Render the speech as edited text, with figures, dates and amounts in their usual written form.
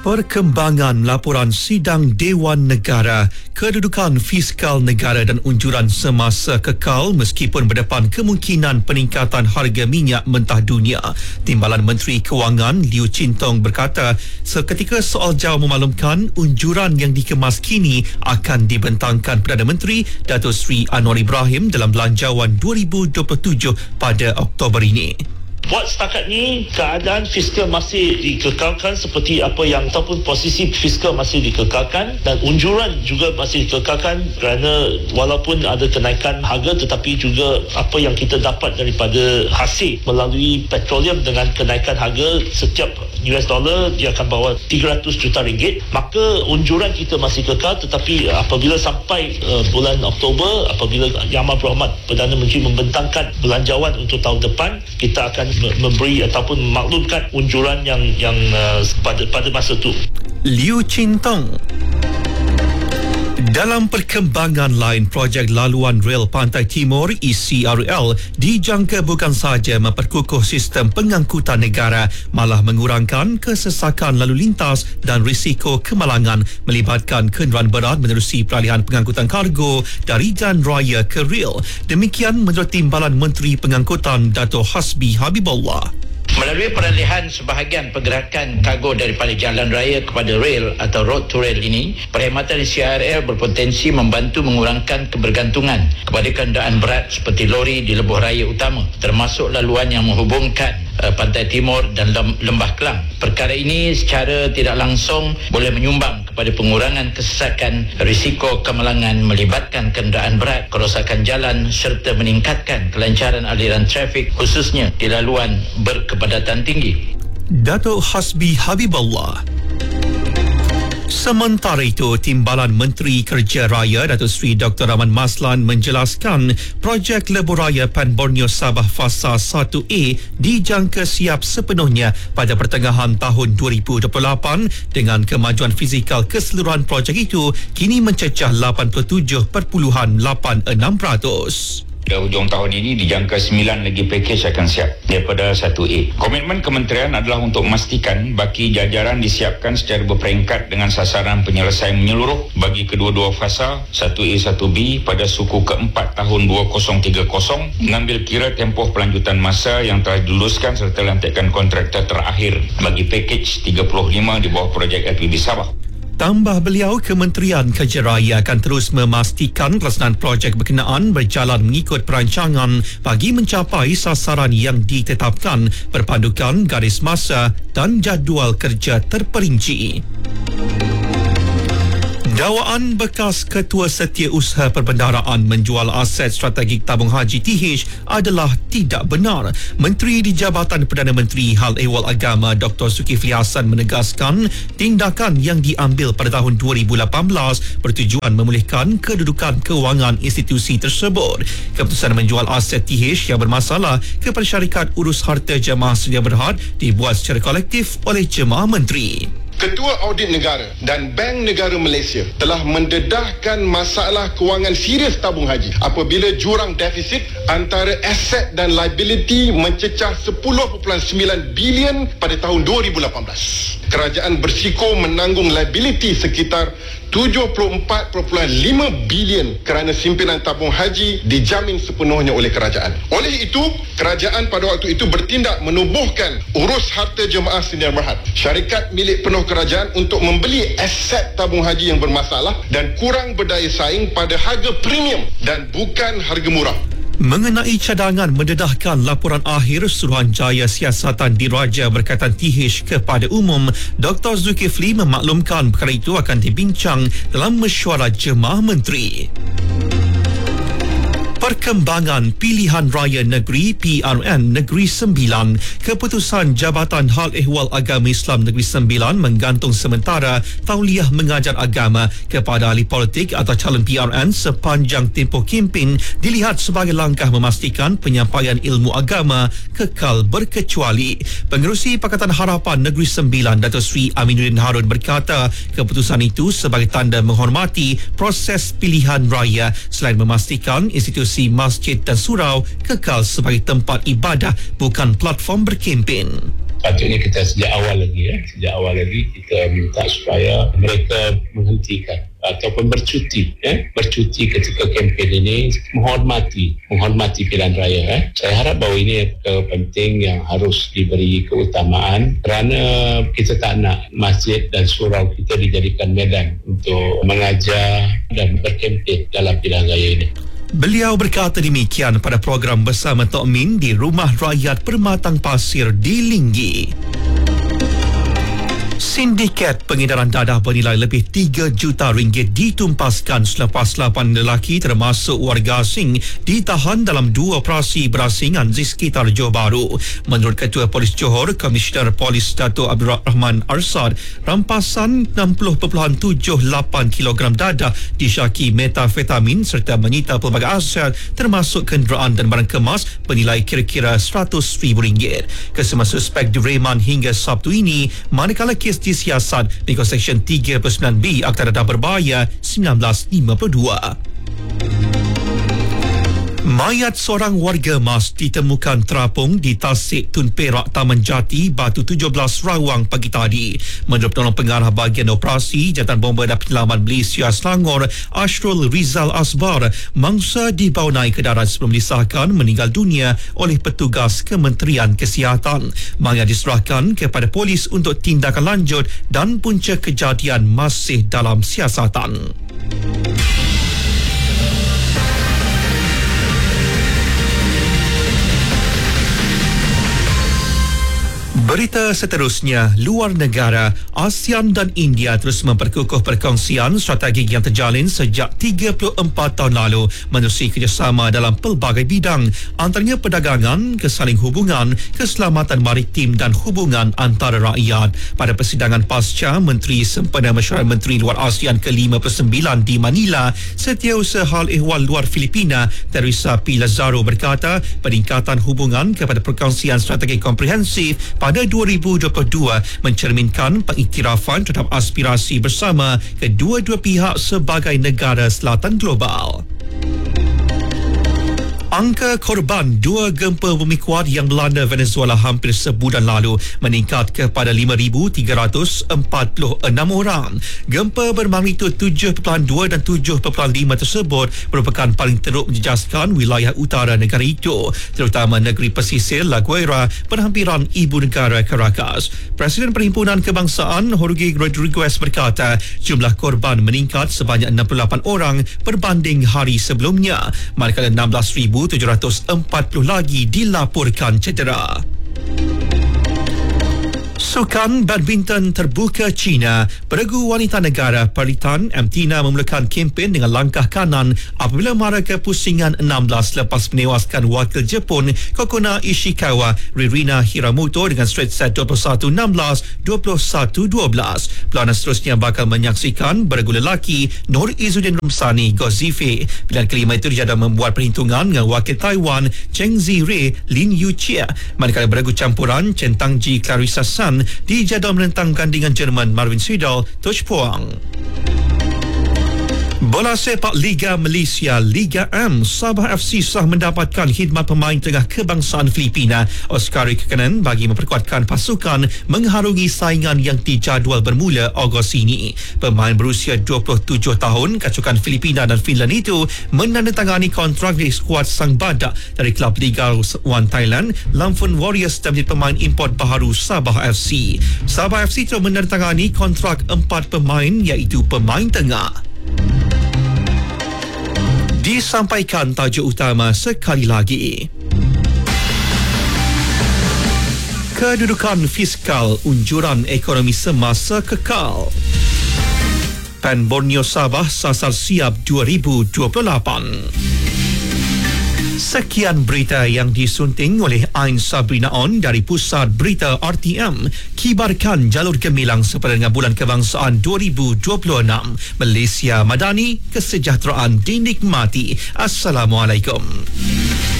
Perkembangan laporan sidang Dewan Negara, kedudukan fiskal negara dan unjuran semasa kekal meskipun berdepan kemungkinan peningkatan harga minyak mentah dunia. Timbalan Menteri Kewangan Liu Chin Tong berkata, seketika soal jawab memaklumkan unjuran yang dikemas kini akan dibentangkan Perdana Menteri Datuk Seri Anwar Ibrahim dalam Belanjawan 2027 pada Oktober ini. Buat setakat ni, keadaan fiskal masih dikekalkan seperti apa yang ataupun posisi fiskal masih dikekalkan dan unjuran juga masih dikekalkan kerana walaupun ada kenaikan harga tetapi juga apa yang kita dapat daripada hasil melalui petroleum dengan kenaikan harga setiap US dollar dia akan bawa 300 juta ringgit, maka unjuran kita masih kekal tetapi apabila sampai bulan Oktober, apabila Yang Amat Berhormat Perdana Menteri membentangkan belanjawan untuk tahun depan, kita akan memberi ataupun memaklumkan unjuran yang pada masa itu. Liu Chin Tong. Dalam perkembangan lain, projek laluan rel Pantai Timur ECRL dijangka bukan sahaja memperkukuh sistem pengangkutan negara, malah mengurangkan kesesakan lalu lintas dan risiko kemalangan melibatkan kenderaan berat menerusi peralihan pengangkutan kargo dari jalan raya ke rel. Demikian menurut Timbalan Menteri Pengangkutan Dato' Hasbi Habibullah. Melalui peralihan sebahagian pergerakan kargo daripada jalan raya kepada rel atau road to rail ini, perkhidmatan CRL berpotensi membantu mengurangkan kebergantungan kepada kenderaan berat seperti lori di lebuh raya utama, termasuk laluan yang menghubungkan Pantai Timur dan Lembah Kelang. Perkara ini secara tidak langsung boleh menyumbang kepada pengurangan kesesakan, risiko kemalangan melibatkan kenderaan berat, kerosakan jalan serta meningkatkan kelancaran aliran trafik khususnya di laluan berkepadatan tinggi. Dato' Hasbi Habibullah. Sementara itu, Timbalan Menteri Kerja Raya Datuk Seri Dr. Rahman Maslan menjelaskan projek lebuh raya Pan Borneo Sabah Fasa 1A dijangka siap sepenuhnya pada pertengahan tahun 2028 dengan kemajuan fizikal keseluruhan projek itu kini mencecah 87.86%. Pada hujung tahun ini dijangka 9 lagi pakej akan siap daripada 1A. Komitmen kementerian adalah untuk memastikan baki jajaran disiapkan secara berperingkat dengan sasaran penyelesaian menyeluruh bagi kedua-dua fasa 1A 1B pada suku keempat tahun 2030, mengambil kira tempoh pelanjutan masa yang telah diluluskan serta lantikan kontraktor terakhir bagi pakej 35 di bawah projek LPB Sabah. Tambah beliau, Kementerian Kerja Raya akan terus memastikan pelaksanaan projek berkenaan berjalan mengikut perancangan bagi mencapai sasaran yang ditetapkan berpandukan garis masa dan jadual kerja terperinci. Dakwaan bekas Ketua Setiausaha Perbendaharaan menjual aset strategik tabung haji TH adalah tidak benar. Menteri di Jabatan Perdana Menteri Hal Ehwal Agama Dr. Zulkifli Hassan menegaskan tindakan yang diambil pada tahun 2018 bertujuan memulihkan kedudukan kewangan institusi tersebut. Keputusan menjual aset TH yang bermasalah kepada syarikat urus harta jemaah sedia berhad dibuat secara kolektif oleh jemaah menteri. Ketua Audit Negara dan Bank Negara Malaysia telah mendedahkan masalah kewangan serius tabung haji apabila jurang defisit antara aset dan liability mencecah 10.9 bilion pada tahun 2018. Kerajaan bersiko menanggung liability sekitar 74.5 bilion kerana simpinan tabung haji dijamin sepenuhnya oleh kerajaan. Oleh itu, kerajaan pada waktu itu bertindak menubuhkan urus harta jemaah sedia berhad, syarikat milik penuh kerajaan untuk membeli aset tabung haji yang bermasalah dan kurang berdaya saing pada harga premium dan bukan harga murah. Mengenai cadangan mendedahkan laporan akhir Suruhanjaya Siasatan Diraja berkaitan TH kepada umum, Dr. Zulkifli memaklumkan perkara itu akan dibincang dalam mesyuarat jemaah menteri. Perkembangan Pilihan Raya Negeri PRN Negeri Sembilan. Keputusan Jabatan Hal Ehwal Agama Islam Negeri Sembilan menggantung sementara tauliah mengajar agama kepada ahli politik atau calon PRN sepanjang tempoh kempen dilihat sebagai langkah memastikan penyampaian ilmu agama kekal berkecuali. Pengerusi Pakatan Harapan Negeri Sembilan Datuk Seri Aminuddin Harun berkata keputusan itu sebagai tanda menghormati proses pilihan raya selain memastikan institusi masjid dan surau kekal sebagai tempat ibadah bukan platform berkempen. Patutnya kita sejak awal lagi kita minta supaya mereka menghentikan ataupun bercuti ketika kempen ini, menghormati pilihan raya. Saya harap bahawa ini penting yang harus diberi keutamaan, kerana kita tak nak masjid dan surau kita dijadikan medan untuk mengajar dan berkempen dalam pilihan raya ini. Beliau berkata demikian pada program Bersama Tok Min di Rumah Rakyat Permatang Pasir di Linggi. Sindiket pengedaran dadah bernilai lebih 3 juta ringgit ditumpaskan selepas 8 lelaki termasuk warga asing ditahan dalam 2 operasi berasingan di sekitar Johor Bahru. Menurut Ketua Polis Johor, Komisioner Polis Dato' Abdul Rahman Arsad, rampasan 60.78 kg dadah disyaki metafetamin serta menyita pelbagai aset termasuk kenderaan dan barang kemas bernilai kira-kira RM100,000. Kesemua suspek direman hingga Sabtu ini, manakala kes disiasat mengikut Seksyen 39B Akta Dadah Berbahaya 1952. Mayat seorang warga mas ditemukan terapung di Tasik Tun Perak Taman Jati, Batu 17 Rawang pagi tadi. Menurut Penolong Pengarah Bahagian Operasi Jabatan Bomba dan Penyelamat Malaysia Selangor, Ashrul Rizal Asbar, mangsa dibawa naik ke darat sebelum disahkan meninggal dunia oleh petugas Kementerian Kesihatan. Mayat diserahkan kepada polis untuk tindakan lanjut dan punca kejadian masih dalam siasatan. Berita seterusnya, luar negara, ASEAN dan India terus memperkukuh perkongsian strategi yang terjalin sejak 34 tahun lalu menerusi kerjasama dalam pelbagai bidang, antaranya perdagangan, kesaling hubungan, keselamatan maritim dan hubungan antara rakyat. Pada persidangan pasca Menteri Sempena Mesyuarat Menteri Luar ASEAN ke-59 di Manila, Setiausaha Hal Ehwal Luar Filipina Teresa P. Lazaro berkata peningkatan hubungan kepada perkongsian strategi komprehensif pada 2022 mencerminkan pengiktirafan terhadap aspirasi bersama kedua-dua pihak sebagai negara selatan global. Angka korban 2 gempa bumi kuat yang melanda Venezuela hampir sebulan lalu meningkat kepada 5,346 orang. Gempa bermagnitud 7.2 dan 7.5 tersebut merupakan paling teruk menjejaskan wilayah utara negara itu, terutama negeri pesisir La Guaira, penhampiran ibu negara Caracas. Presiden Perhimpunan Kebangsaan Jorge Rodriguez berkata jumlah korban meningkat sebanyak 68 orang berbanding hari sebelumnya, manakala 16,740 lagi dilaporkan cedera. Sukan badminton terbuka China, peregu wanita negara Paritan Amtina memulakan kempen dengan langkah kanan apabila mara kepusingan 16 lepas menewaskan wakil Jepun Kokona Ishikawa Ririna Hiramoto dengan straight set 21-16, 21-12. Pelawanan seterusnya bakal menyaksikan beregu lelaki Nur Izzuddin Rumsani Gozife. Pilihan kelima itu dijadwal membuat perhitungan dengan wakil Taiwan Cheng Zirei Lin Yuchia, manakala beregu campuran Chen Tangji Clarissa San dijadual menentang gandingan Jerman Marvin Sidal Toch Puang. Bola sepak Liga Malaysia Liga M, Sabah FC sah mendapatkan khidmat pemain tengah kebangsaan Filipina Oscari Kekanan bagi memperkuatkan pasukan mengharungi saingan yang dijadual bermula Ogos ini. Pemain berusia 27 tahun kasukan Filipina dan Finland itu menandatangani kontrak di skuad Sang Badak dari klub Liga 1 Thailand Lampun Warriors dan menjadi pemain import baharu Sabah FC. Sabah FC telah menandatangani kontrak 4 pemain iaitu pemain tengah. Disampaikan tajuk utama sekali lagi. Kedudukan fiskal unjuran ekonomi semasa kekal. PAN Borneo Sabah sasar siap 2028. Sekian berita yang disunting oleh Ain Sabrina On dari Pusat Berita RTM. Kibarkan jalur gemilang sepada dengan Bulan Kebangsaan 2026. Malaysia Madani, kesejahteraan dinikmati. Assalamualaikum.